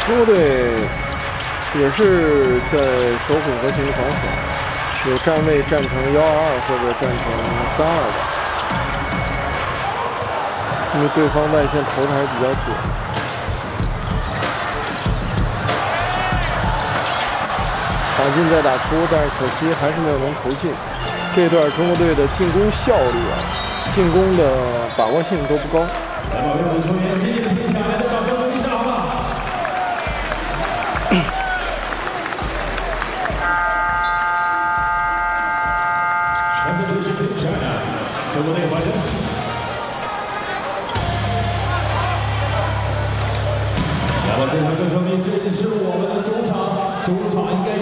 中国队也是在守混合型的防守，有站位站成122或者站成32的，因为对方外线投的还是比较准。打进再打出，但是可惜还是没有能投进。这段中国队的进攻效率啊，进攻的把握性都不高。 来把我们球员紧紧的拼起来，掌声鼓励一下好不好？全队就是拼起来的，中国队完成。来吧，这两个球迷，这是我们的中场应该。